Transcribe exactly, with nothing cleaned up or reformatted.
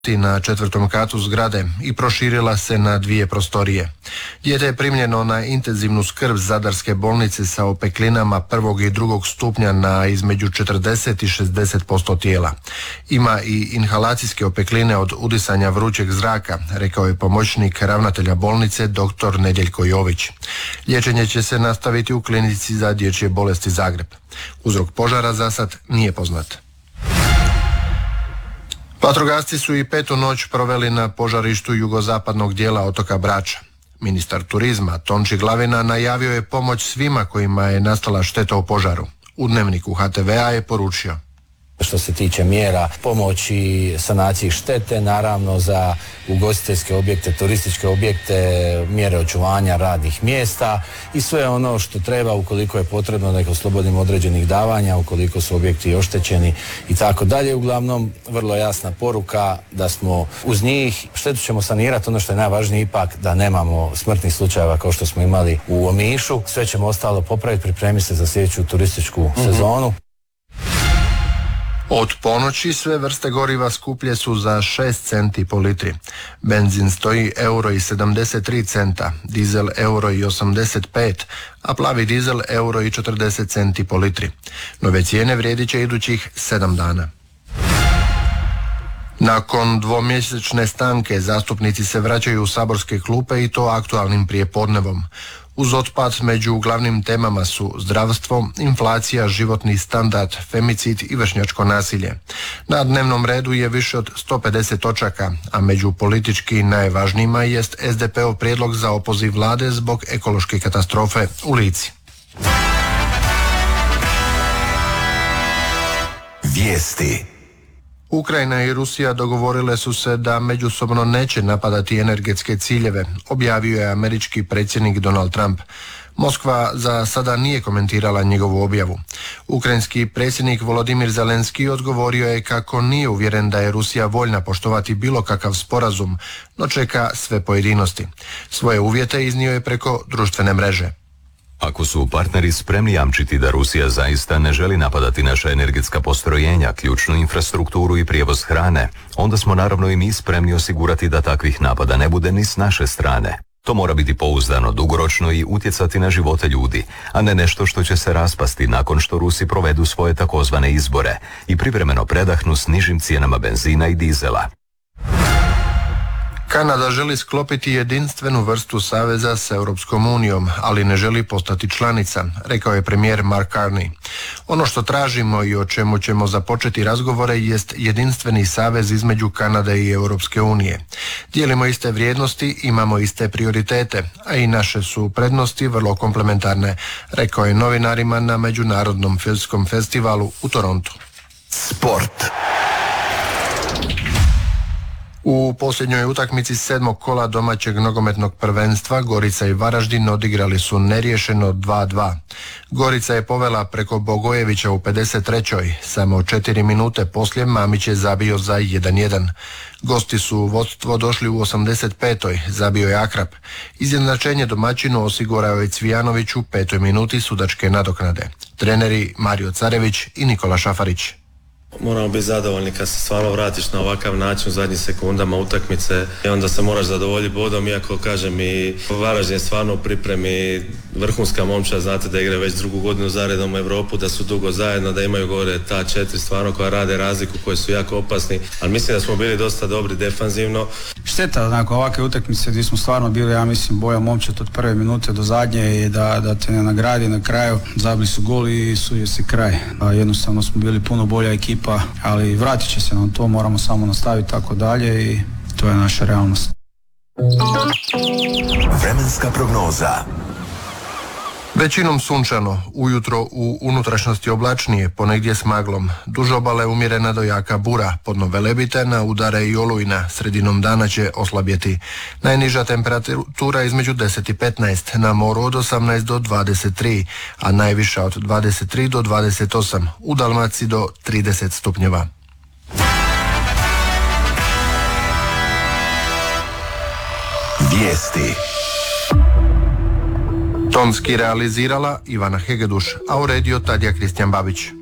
na četvrtom katu zgrade i proširila se na dvije prostorije. Dijete je primljeno na intenzivnu skrb Zadarske bolnice sa opeklinama prvog i drugog stupnja na između četrdeset i šezdeset posto tijela. Ima i inhalacijske opekline od udisanja vrućeg zraka, rekao je pomoćnik ravnatelja bolnice dr. Nedjeljko Jović. Liječenje će se nastaviti u klinici za dječje bolesti Zagreb. Uzrok požara za sad nije poznat. Vatrogasci su i petu noć proveli na požarištu jugozapadnog dijela otoka Brača. Ministar turizma Tonči Glavina najavio je pomoć svima kojima je nastala šteta u požaru. U Dnevniku ha te ve a je poručio: što se tiče mjera pomoći sanaciji štete, naravno za ugostiteljske objekte, turističke objekte, mjere očuvanja radnih mjesta i sve ono što treba ukoliko je potrebno, da ih oslobodimo određenih davanja, ukoliko su objekti oštećeni i tako dalje. Uglavnom, vrlo jasna poruka da smo uz njih. Štetu ćemo sanirati, ono što je najvažnije ipak da nemamo smrtnih slučajeva kao što smo imali u Omišu. Sve ćemo ostalo popraviti, pripremiti se za sljedeću turističku mm-hmm. sezonu. Od ponoći sve vrste goriva skuplje su za šest centi po litri. Benzin stoji euro i sedamdeset tri centa, dizel euro i osamdeset pet, a plavi dizel euro i četrdeset centi po litri. Nove cijene vrijedit će idućih sedam dana. Nakon dvomjesečne stanke zastupnici se vraćaju u saborske klupe i to aktualnim prijepodnevom. Uz otpad među glavnim temama su zdravstvo, inflacija, životni standard, femicid i vršnjačko nasilje. Na dnevnom redu je više od sto pedeset točaka, a među politički najvažnijima jest es de pe ov prijedlog za opoziv vlade zbog ekološke katastrofe u Lici. Vijesti. Ukrajina i Rusija dogovorile su se da međusobno neće napadati energetske ciljeve, objavio je američki predsjednik Donald Trump. Moskva za sada nije komentirala njegovu objavu. Ukrajinski predsjednik Volodimir Zelenski odgovorio je kako nije uvjeren da je Rusija voljna poštovati bilo kakav sporazum, no čeka sve pojedinosti. Svoje uvjete iznio je preko društvene mreže. Ako su partneri spremni jamčiti da Rusija zaista ne želi napadati naša energetska postrojenja, ključnu infrastrukturu i prijevoz hrane, onda smo naravno i mi spremni osigurati da takvih napada ne bude ni s naše strane. To mora biti pouzdano, dugoročno i utjecati na živote ljudi, a ne nešto što će se raspasti nakon što Rusi provedu svoje takozvane izbore i privremeno predahnu s nižim cijenama benzina i dizela. Kanada želi sklopiti jedinstvenu vrstu saveza s Europskom unijom, ali ne želi postati članica, rekao je premijer Mark Carney. Ono što tražimo i o čemu ćemo započeti razgovore jest jedinstveni savez između Kanade i Europske unije. Dijelimo iste vrijednosti, imamo iste prioritete, a i naše su prednosti vrlo komplementarne, rekao je novinarima na Međunarodnom filmskom festivalu u Torontu. Sport. U posljednjoj utakmici sedmog kola domaćeg nogometnog prvenstva Gorica i Varaždin odigrali su neriješeno dva dva. Gorica je povela preko Bogojevića u pedeset trećoj Samo četiri minute poslije Mamić je zabio za jedan jedan. Gosti su u vodstvo došli u osamdeset petoj Zabio je Akrap. Izjednačenje domaćinu osigurao je Cvijanović u petoj minuti sudačke nadoknade. Treneri Mario Carević i Nikola Šafarić. Moramo biti zadovoljni kad se stvarno vratiš na ovakav način u zadnjim sekundama utakmice i onda se moraš zadovoljiti bodom, iako kažem i Varaždin je stvarno u pripremi vrhunska momčad, znate da igra već drugu godinu zaredom u Europu, da su dugo zajedno, da imaju gore ta četiri stvarno koja rade razliku, koji su jako opasni, ali mislim da smo bili dosta dobri defanzivno. Šteta onako ovakve utakmice gdje smo stvarno bili, ja mislim, boja momčad od prve minute do zadnje i da, da te ne nagradi na kraju. Zabili su gol i suje se kraj. A jednostavno smo bili puno bolja ekipa, ali vratit će se nam to, moramo samo nastaviti tako dalje i to je naša realnost. Vremenska prognoza. Većinom sunčano, ujutro u unutrašnjosti oblačnije, ponegdje s maglom. Duž obale umjerena do jaka bura, podno Velebita, na udare i olujna, sredinom dana će oslabjeti. Najniža temperatura između deset i petnaest, na moru od osamnaest do dvadeset tri, a najviša od dvadeset tri do dvadeset osam, u Dalmaciji do trideset stupnjeva. Vijesti. Tonski realizirala Ivana Hegeduš, a uredio Tadija Kristijan Babić.